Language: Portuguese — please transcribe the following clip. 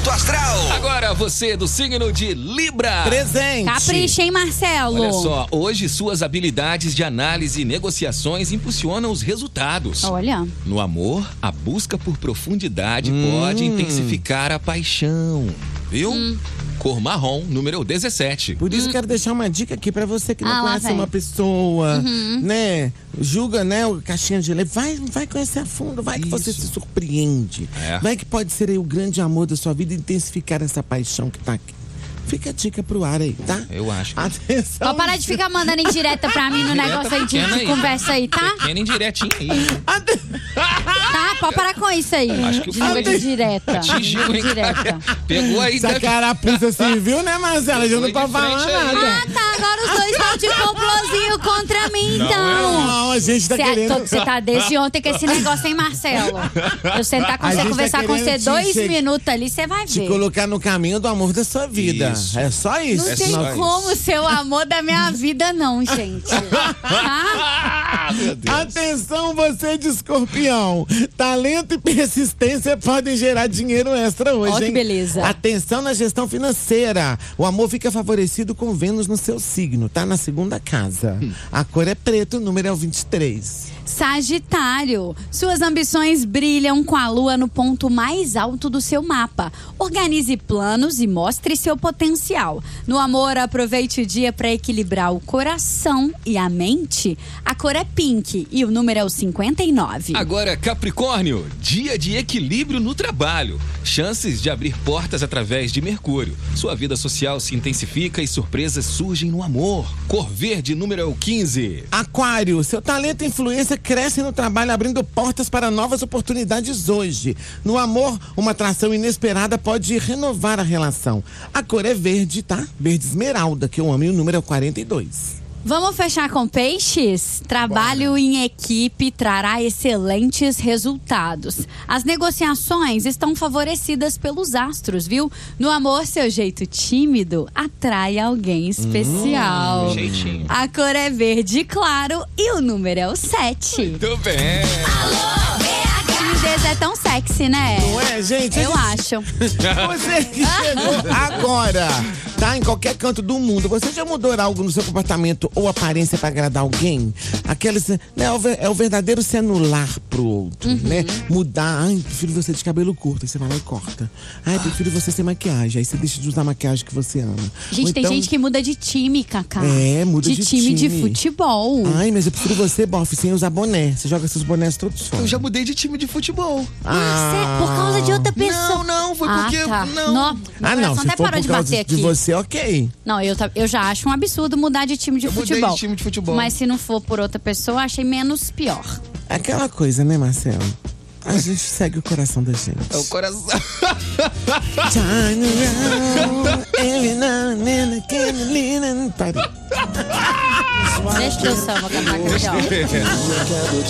Alto Astral. Agora você do signo de Libra. Presente. Capricha, hein, Marcelo? Olha só, hoje suas habilidades de análise e negociações impulsionam os resultados. Olha. No amor, a busca por profundidade pode intensificar a paixão. Viu? Cor marrom, número 17. Por isso quero deixar uma dica aqui pra você que não lá conhece vem. uma pessoa, né? Julga, né, o caixinha de leite. Vai conhecer a fundo, vai que você se surpreende. É. Vai que pode ser aí o grande amor da sua vida e intensificar essa paixão que tá aqui. Fica a dica pro ar aí, tá? Eu acho que... Atenção. Vou parar de ficar mandando indireta pra mim no negócio aí de pequena aí. conversa aí, tá? Pequena indiretinha aí. Tá, pode parar com isso aí. Acho que de língua de foi. direta. Atingiu, hein, Direta. Pegou aí, Essa deve... carapuça civil, né, Marcela? Já não Foi de pode falar frente aí. nada. Ah, tá. Agora os dois estão de complôzinho contra mim, então. Não, a gente tá querendo... Você tá desde ontem com esse negócio, hein, Marcelo? Eu sentar com A você, gente conversar tá com você querendo 2 te minutos ali, você vai Te ver. colocar no caminho do amor da sua vida. Isso. É só isso. Não É tem só como ser o amor da minha vida, não, gente. Tá? Ah, meu Deus. Atenção, você de escorpião. Talento e persistência podem gerar dinheiro extra hoje, Ó, que hein? beleza. Atenção na gestão financeira. O amor fica favorecido com Vênus no seu signo, tá? Na segunda casa. A cor é preto, o número é o 23. Sagitário, suas ambições brilham com a lua no ponto mais alto do seu mapa. Organize planos e mostre seu potencial. No amor, aproveite o dia para equilibrar o coração e a mente. A cor é pink e o número é o 59. Agora, Capricórnio, dia de equilíbrio no trabalho. Chances de abrir portas através de Mercúrio. Sua vida social se intensifica e surpresas surgem no amor. Cor verde, número é o 15. Aquário, seu talento e influência crescem no trabalho, abrindo portas para novas oportunidades hoje. No amor, uma atração inesperada pode renovar a relação. A cor é verde, tá? Verde esmeralda, que eu amo, e o número é o 42. Vamos fechar com peixes? Trabalho em equipe trará excelentes resultados. As negociações estão favorecidas pelos astros, viu? No amor, seu jeito tímido atrai alguém especial. Jeitinho. A cor é verde claro e o número é o 7. Muito bem. Timidez é tão sexy, né? Não é, gente? Eu acho. Você que chegou agora, tá? Em qualquer canto do mundo, você já mudou algo no seu comportamento ou aparência pra agradar alguém? Aqueles, né, é o verdadeiro se anular pro outro, né? Mudar, ai, prefiro você de cabelo curto, aí você vai lá e corta. Ai, prefiro você sem maquiagem, aí você deixa de usar a maquiagem que você ama. Gente, Ou tem então, gente que muda de time, Cacá. É, muda de time de time. futebol. Ai, mas eu prefiro você, bofe, sem usar boné. Você joga seus bonés todos fora. Eu já mudei de time de futebol. Por causa de outra pessoa. Não, foi porque... Tá. Não. Não, se até for parou por de causa bater aqui. de você, ok. Não, eu já acho um absurdo mudar de time de Eu mudei futebol. de time de futebol. Mas se não for por outra pessoa, achei menos pior. Aquela coisa, né, Marcelo? A gente segue o coração da gente. É o coração. Turn around, every now and then again, Parei. Deixa eu samba cantar aqui, ó.